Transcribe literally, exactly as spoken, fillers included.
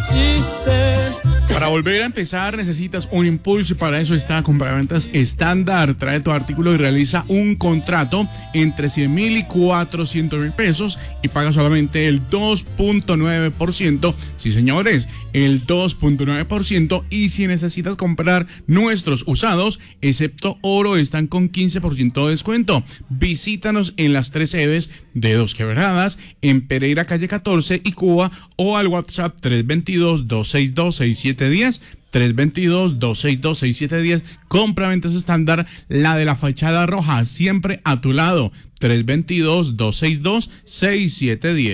Para volver a empezar necesitas un impulso y para eso está Compraventas Estándar. Trae tu artículo y realiza un contrato entre cien mil y cuatrocientos mil pesos y paga solamente el dos punto nueve por ciento. Sí, señores, el dos punto nueve por ciento. Y si necesitas comprar nuestros usados, excepto oro, están con quince por ciento de descuento. Visítanos en las tres sedes de Dos Quebradas, en Pereira calle catorce y Cuba, o al WhatsApp tres dos dos, dos seis dos, seis siete uno cero, tres dos dos, dos seis dos, seis siete uno cero. Compraventas Estándar, la de la fachada roja, siempre a tu lado. tres dos dos, dos seis dos, seis siete uno cero.